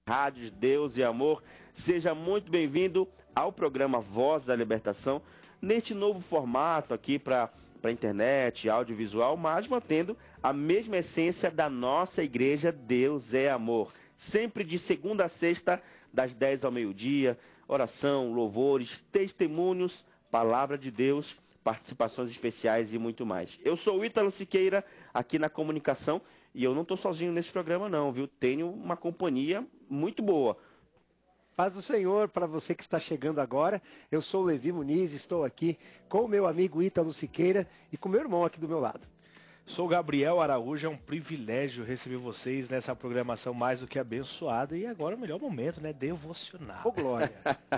Rádios Deus e Amor, seja muito bem-vindo ao programa Voz da Libertação, neste novo formato aqui para a internet, audiovisual, mas mantendo a mesma essência da nossa igreja Deus é Amor. Sempre de segunda a sexta, das 10 ao meio-dia, oração, louvores, testemunhos, palavra de Deus, participações especiais e muito mais. Eu sou o Ítalo Siqueira, aqui na comunicação, e eu não estou sozinho nesse programa não, viu? Tenho uma companhia muito boa. Paz do Senhor para você que está chegando agora. Eu sou o Levi Muniz, estou aqui com o meu amigo Ítalo Siqueira e com o meu irmão aqui do meu lado. Sou o Gabriel Araújo, é um privilégio receber vocês nessa programação mais do que abençoada e agora o melhor momento, né? Devocional. Ô, glória!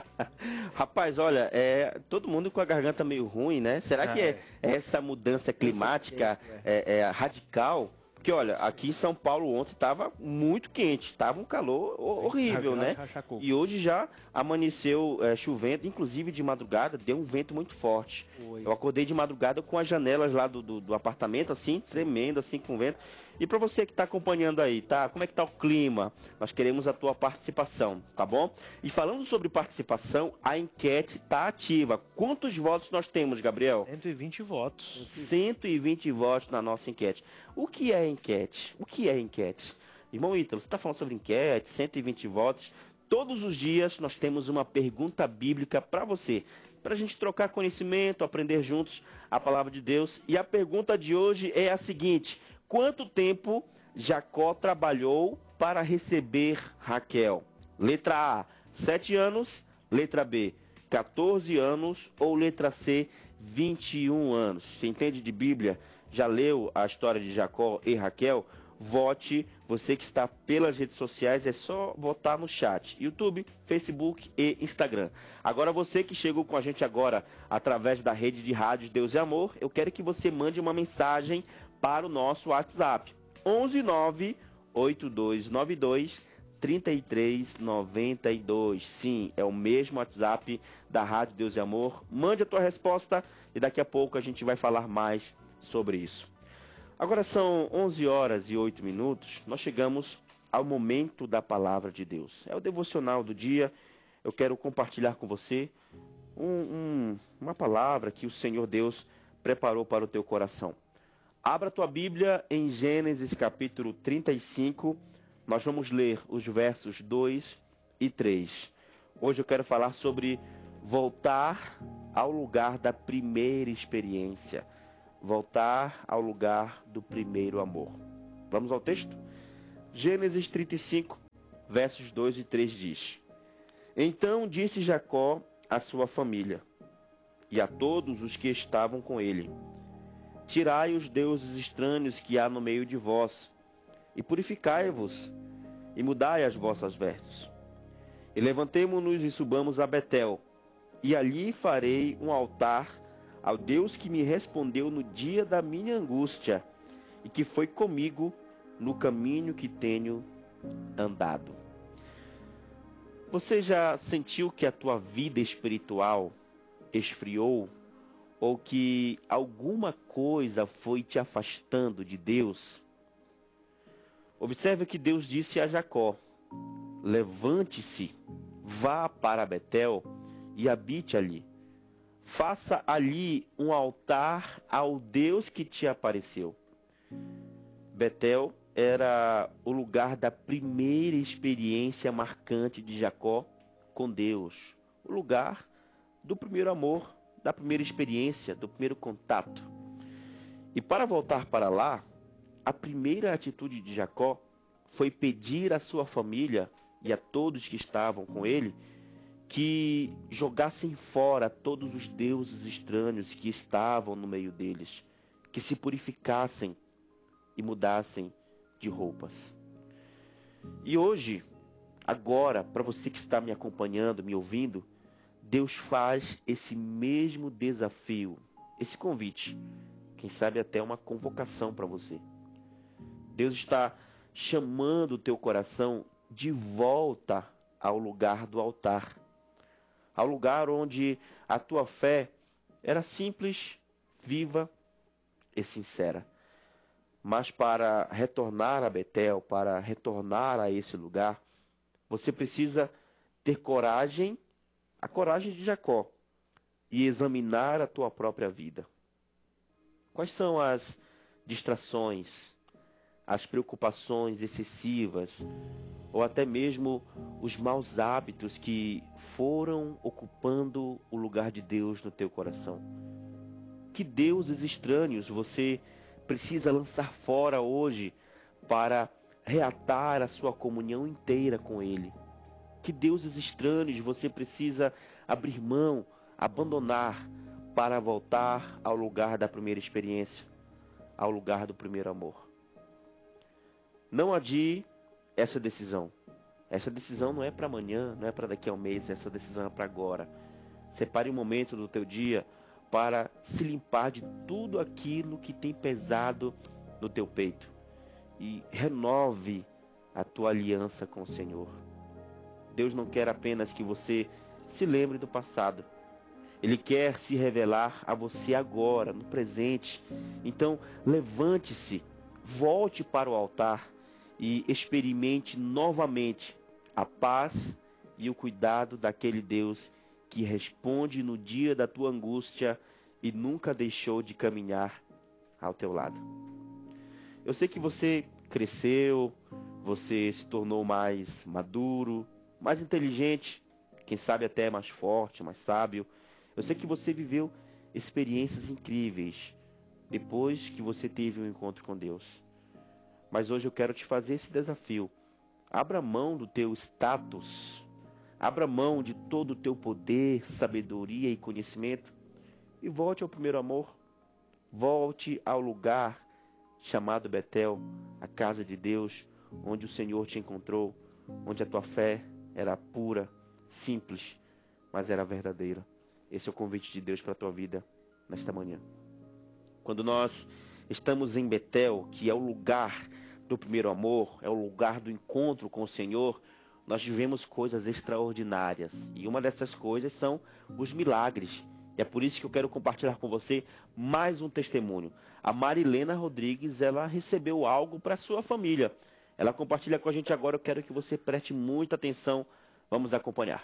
Rapaz, olha, todo mundo com a garganta meio ruim, né? Será que é essa mudança climática radical? Porque, olha, aqui em São Paulo ontem estava muito quente, estava um calor horrível, né? E hoje já amanheceu chovendo, inclusive de madrugada, deu um vento muito forte. Eu acordei de madrugada com as janelas lá do apartamento, assim, tremendo, assim, com vento. E para você que está acompanhando aí, tá? Como é que tá o clima? Nós queremos a tua participação, tá bom? E falando sobre participação, a enquete tá ativa. Quantos votos nós temos, Gabriel? 120 votos. 120 votos na nossa enquete. O que é enquete? O que é enquete? Irmão Ítalo, você está falando sobre enquete, 120 votos. Todos os dias nós temos uma pergunta bíblica para você, para a gente trocar conhecimento, aprender juntos a palavra de Deus. E a pergunta de hoje é a seguinte: quanto tempo Jacó trabalhou para receber Raquel? Letra A, 7 anos. Letra B, 14 anos. Ou letra C, 21 anos. Você entende de Bíblia? Já leu a história de Jacó e Raquel? Vote, você que está pelas redes sociais, é só votar no chat, YouTube, Facebook e Instagram. Agora você que chegou com a gente agora através da rede de rádios Deus e Amor, eu quero que você mande uma mensagem para o nosso WhatsApp, 11982923392. Sim, é o mesmo WhatsApp da Rádio Deus e Amor. Mande a tua resposta e daqui a pouco a gente vai falar mais sobre isso. Agora são 11 horas e 8 minutos, nós chegamos ao momento da palavra de Deus. É o devocional do dia. Eu quero compartilhar com você uma palavra que o Senhor Deus preparou para o teu coração. Abra a tua Bíblia em Gênesis capítulo 35, nós vamos ler os versos 2 e 3. Hoje eu quero falar sobre voltar ao lugar da primeira experiência. Voltar ao lugar do primeiro amor. Vamos ao texto? Gênesis 35, versos 2 e 3 diz: Então disse Jacó à sua família e a todos os que estavam com ele: Tirai os deuses estranhos que há no meio de vós, e purificai-vos, e mudai as vossas vestes. E levantemo-nos e subamos a Betel, e ali farei um altar ao Deus que me respondeu no dia da minha angústia, e que foi comigo no caminho que tenho andado. Você já sentiu que a tua vida espiritual esfriou? Ou que alguma coisa foi te afastando de Deus? Observe que Deus disse a Jacó: levante-se, vá para Betel e habite ali. Faça ali um altar ao Deus que te apareceu. Betel era o lugar da primeira experiência marcante de Jacó com Deus. O lugar do primeiro amor, da primeira experiência, do primeiro contato. E para voltar para lá, a primeira atitude de Jacó foi pedir à sua família e a todos que estavam com ele que jogassem fora todos os deuses estranhos que estavam no meio deles, que se purificassem e mudassem de roupas. E hoje, agora, para você que está me acompanhando, me ouvindo, Deus faz esse mesmo desafio, esse convite, quem sabe até uma convocação para você. Deus está chamando o teu coração de volta ao lugar do altar, ao lugar onde a tua fé era simples, viva e sincera. Mas para retornar a Betel, para retornar a esse lugar, Você precisa ter coragem, a coragem de Jacó, e examinar a tua própria vida. Quais são as distrações, as preocupações excessivas, ou até mesmo os maus hábitos que foram ocupando o lugar de Deus no teu coração? Que deuses estranhos você precisa lançar fora hoje para reatar a sua comunhão inteira com Ele? Que deuses estranhos você precisa abrir mão, abandonar, para voltar ao lugar da primeira experiência, ao lugar do primeiro amor? Não adie essa decisão. Essa decisão não é para amanhã, não é para daqui a um mês, essa decisão é para agora. Separe um momento do teu dia para se limpar de tudo aquilo que tem pesado no teu peito. E renove a tua aliança com o Senhor. Deus não quer apenas que você se lembre do passado. Ele quer se revelar a você agora, no presente. Então, levante-se, volte para o altar e experimente novamente a paz e o cuidado daquele Deus que responde no dia da tua angústia e nunca deixou de caminhar ao teu lado. Eu sei que você cresceu, você se tornou mais maduro, mais inteligente, quem sabe até mais forte, mais sábio. Eu sei que você viveu experiências incríveis depois que você teve um encontro com Deus. Mas hoje eu quero te fazer esse desafio. Abra mão do teu status, abra mão de todo o teu poder, sabedoria e conhecimento e volte ao primeiro amor. Volte ao lugar chamado Betel, a casa de Deus, onde o Senhor te encontrou, onde a tua fé era pura, simples, mas era verdadeira. Esse é o convite de Deus para a tua vida nesta manhã. Quando nós estamos em Betel, que é o lugar do primeiro amor, é o lugar do encontro com o Senhor, nós vivemos coisas extraordinárias. E uma dessas coisas são os milagres. E é por isso que eu quero compartilhar com você mais um testemunho. A Marilena Rodrigues, ela recebeu algo para a sua família. Ela compartilha com a gente agora, eu quero que você preste muita atenção. Vamos acompanhar.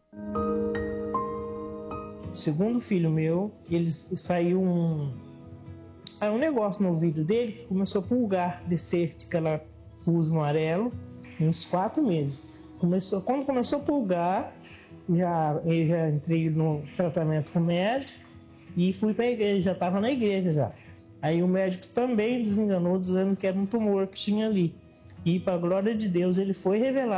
O segundo filho meu, ele saiu um negócio no ouvido dele que começou a pulgar, descer de aquela pus amarelo, uns 4 meses. Quando começou a pulgar, eu já entrei no tratamento com o médico e fui para a igreja, já estava na igreja já. Aí o médico também desenganou, dizendo que era um tumor que tinha ali. E para a glória de Deus, ele foi revelado.